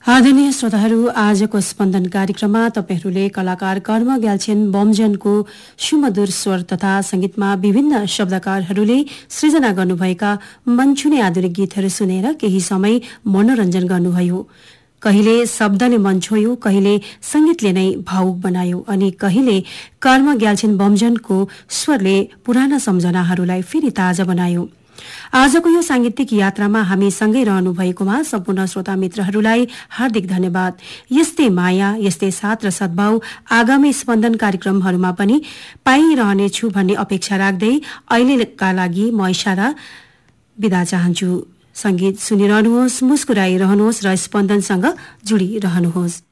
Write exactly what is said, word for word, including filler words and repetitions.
आदरणीय श्रोताहरू, आजको स्पन्दन कार्यक्रममा तपाईहरूले कलाकार कर्म ग्याल्छेन बमजनको सुमधुर स्वर तथा संगीतमा विभिन्न शब्दकारहरूले सृजना गर्नुभएका मनछुने आधुनिक गीतहरू सुनेर केही समय मनोरञ्जन गर्नुभयो। कहिले शब्दले मन छोयो, कहिले संगीतले नै भावुक बनायो अनि कहिले कर्म ग्याल्छेन बमजनको स्वरले पुराना सम्झनाहरूलाई फेरि ताजा बनायो। आजको यो सांगीतिक यात्रामा हामी सँगै रहनु भएकोमा सम्पूर्ण श्रोता मित्रहरूलाई हार्दिक धन्यवाद। यस्तै माया, यस्तै साथ र सद्भाव आगामी स्पन्दन कार्यक्रमहरूमा पनि पाइरहनेछु भन्ने अपेक्षा राख्दै अहिलेका लागि म इशारा बिदा चाहन्छु। संगीत सुनिरहनुहोस्, मुस्कुराइरहनुहोस् र स्पन्दनसँग जोडिरहनुहोस्।